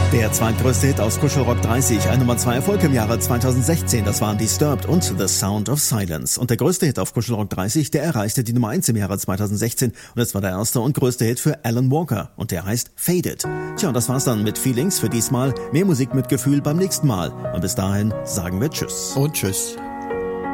Der zweitgrößte Hit aus Kuschelrock 30, ein Nummer 2 Erfolg im Jahre 2016, das waren Disturbed und The Sound of Silence. Und der größte Hit auf Kuschelrock 30, der erreichte die Nummer 1 im Jahre 2016 und es war der erste und größte Hit für Alan Walker und der heißt Faded. Tja, und das war's dann mit Feelings für diesmal. Mehr Musik mit Gefühl beim nächsten Mal. Und bis dahin sagen wir Tschüss. Und Tschüss.